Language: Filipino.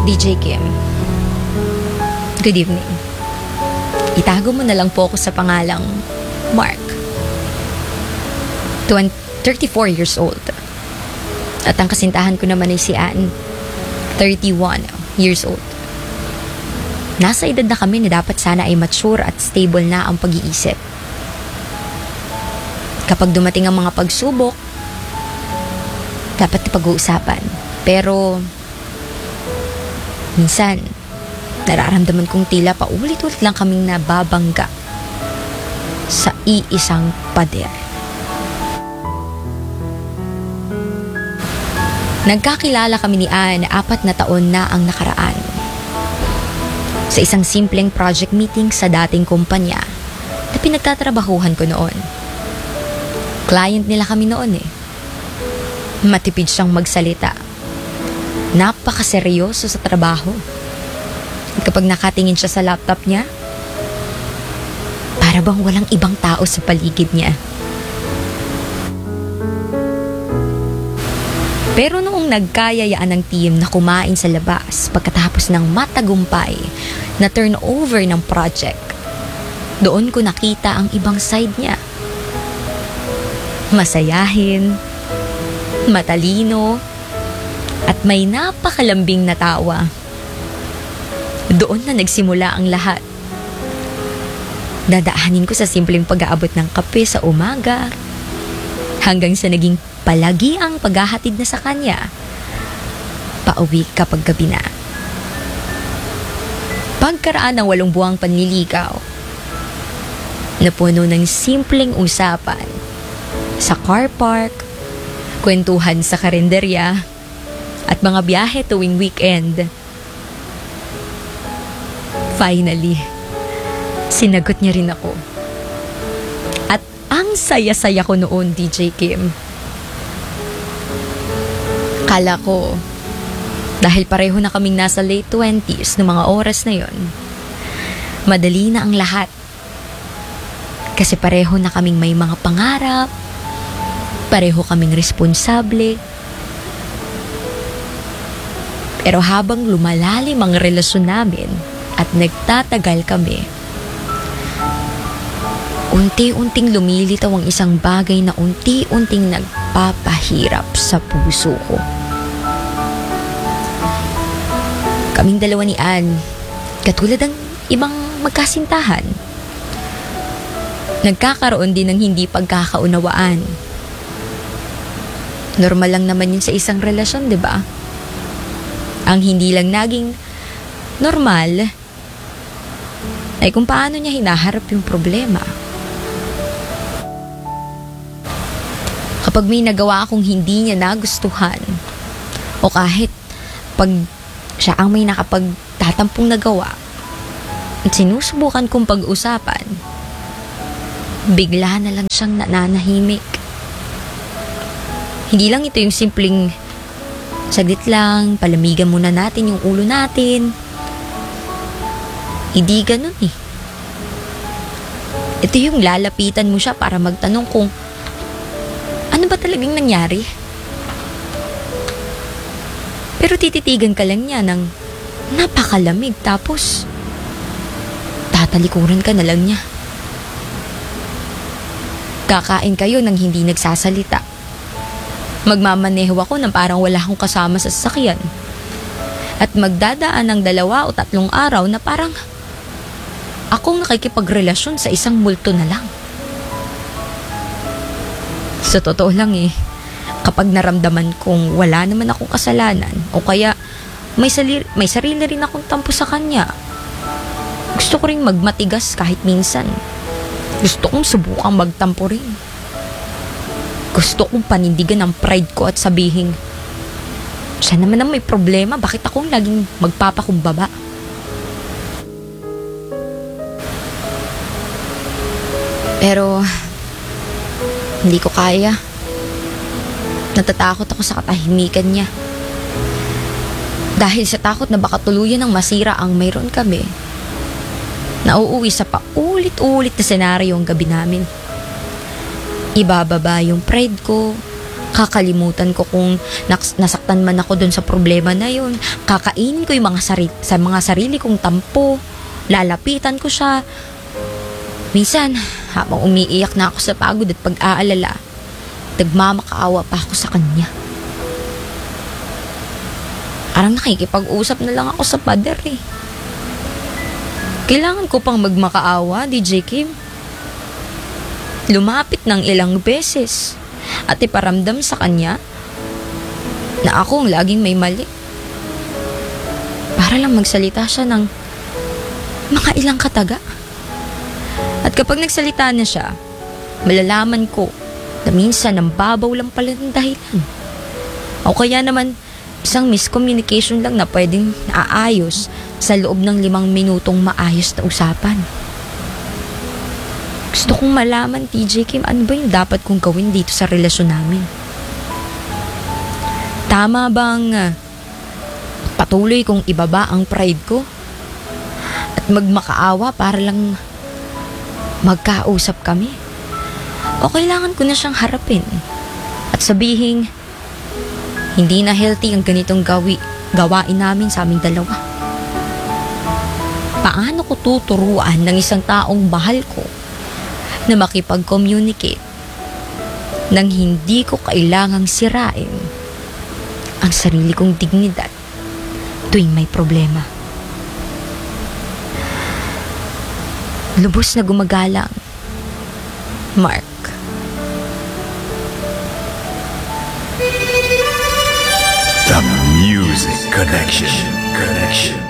DJ Kim, good evening. Itago mo na lang po ako sa pangalang Mark. 34 years old. At ang kasintahan ko naman ay si Anne, 31 years old. Nasa edad na kami na dapat sana ay mature at stable na ang pag-iisip. Kapag dumating ang mga pagsubok, dapat ipag-uusapan. Pero minsan, nararamdaman kong tila paulit-ulit lang kaming nababangga sa iisang pader. Nagkakilala kami ni Anne 4 na taon na ang nakaraan. Sa isang simpleng project meeting sa dating kumpanya na pinagtatrabahuhan ko noon. Client nila kami noon eh. Matipid siyang magsalita. Napakaseryoso sa trabaho. At kapag nakatingin siya sa laptop niya, para bang walang ibang tao sa paligid niya. Pero noong nagkayayaan ng team na kumain sa labas pagkatapos ng matagumpay na turnover ng project, doon ko nakita ang ibang side niya. Masayahin, matalino, at may napakalambing na tawa. Doon na nagsimula ang lahat. Dadaanin ko sa simpleng pag-aabot ng kape sa umaga, hanggang sa naging palagi ang paghahatid na sa kanya, pauwi kapag gabi na. Pagkaraan ng 8 buwang panliligaw, napuno ng simpleng usapan sa car park, kwentuhan sa karinderya, at mga biyahe tuwing weekend. Finally, sinagot niya rin ako. At ang saya-saya ko noon, DJ Kim. Kala ko, dahil pareho na kaming nasa late 20s ng mga oras na yon, madali na ang lahat. Kasi pareho na kaming may mga pangarap, pareho kaming responsable. Pero habang lumalalim ang relasyon namin at nagtatagal kami, unti-unting lumilitaw ang isang bagay na unti-unting nagpapahirap sa puso ko. Kaming dalawa ni Anne, katulad ng ibang magkasintahan, nagkakaroon din ng hindi pagkakaunawaan. Normal lang naman yun sa isang relasyon, di ba? Ang hindi lang naging normal ay kung paano niya hinaharap yung problema. Kapag may nagawa akong hindi niya nagustuhan, o kahit pag siya ang may nakapagtatampong nagawa at sinusubukan kong pag-usapan, bigla na lang siyang nananahimik. Hindi lang ito yung simpleng saglit lang, palamigan muna natin yung ulo natin. Hindi ganun eh. Ito yung lalapitan mo siya para magtanong kung ano ba talagang nangyari. Pero tititigan ka lang niya ng napakalamig, tapos tatalikuran ka na lang niya. Kakain kayo nang hindi nagsasalita. Magmamaneho ako nang parang wala akong kasama sa sasakyan. At magdadaan ng 2 o 3 araw na parang akong nakikipagrelasyon sa isang multo na lang. Sa totoo lang eh, kapag naramdaman kong wala naman akong kasalanan o kaya may sarili rin akong tampo sa kanya, gusto ko rin magmatigas kahit minsan. Gusto kong subukang magtampo rin. Gusto kong panindigan ang pride ko at sabihin, siya naman ang may problema, bakit akong laging magpapakumbaba? Pero hindi ko kaya. Natatakot ako sa katahimikan niya. Dahil sa takot na baka tuluyan ng masira ang mayroon kami, nauuwi sa paulit-ulit na senaryo ang gabi namin. Ibababa yung pride ko, Kakalimutan ko kung nasaktan man ako dun sa problema na yun. Kakainin ko yung sa mga sarili kong tampo. Lalapitan ko siya. Minsan, habang umiiyak na ako sa pagod at pag-aalala, nagmamakaawa pa ako sa kanya. Parang nakikipag-usap na lang ako sa pader eh. Kailangan ko pang magmakaawa, DJ Kim. Lumapit ng ilang beses at iparamdam sa kanya na ako ang laging may mali. Para lang magsalita siya ng mga ilang kataga. At kapag nagsalita na siya, malalaman ko na minsan ang babaw lang pala ng dahilan. O kaya naman, isang miscommunication lang na pwedeng naayos sa loob ng 5 minutong maayos na usapan. Gusto kong malaman, TJ Kim, ano ba yung dapat kong gawin dito sa relasyon namin? Tama bang patuloy kong ibaba ang pride ko? At magmakaawa para lang magkausap kami? O kailangan ko na siyang harapin at sabihin, hindi na healthy ang ganitong gawain namin sa aming dalawa? Paano ko tuturuan ng isang taong mahal ko na makipag-communicate nang hindi ko kailangang sirain ang sarili kong dignidad tuwing may problema? Lubos na gumagalang, Mark. The Music Connection.